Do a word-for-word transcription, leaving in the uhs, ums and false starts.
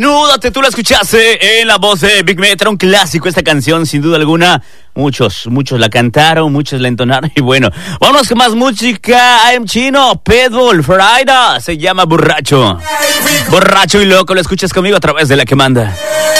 Núdate, tú la escuchaste en la voz de Big Metro, un clásico esta canción, sin duda alguna. Muchos, muchos la cantaron, muchos la entonaron. Y bueno, vámonos con más música. I am Chino, Pitbull, Friday, se llama Borracho. Borracho y loco, lo escuchas conmigo a través de La Que Manda.